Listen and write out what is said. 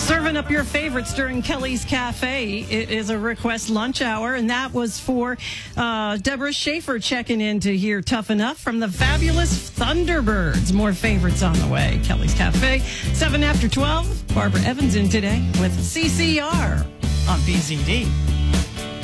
Serving up your favorites during Kelly's Cafe. It is a request lunch hour, and that was for Deborah Schaefer checking in to hear Tough Enough from the fabulous Thunderbirds. More favorites on the way. Kelly's Cafe, 7 after 12. Barbara Evans in today with CCR on BZD.